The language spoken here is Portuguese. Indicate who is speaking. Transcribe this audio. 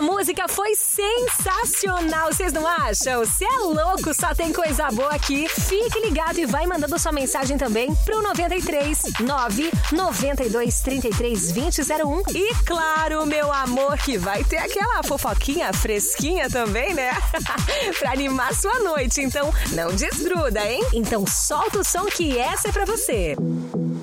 Speaker 1: música foi sensacional, vocês não acham? Você é louco, só tem coisa boa aqui. Fique ligado e vai mandando sua mensagem também pro 93 992 33 2001. E claro, meu amor, que vai ter aquela fofoquinha fresquinha também, né? Pra animar sua noite, então não desgruda, hein? Então solta o som que essa é pra você.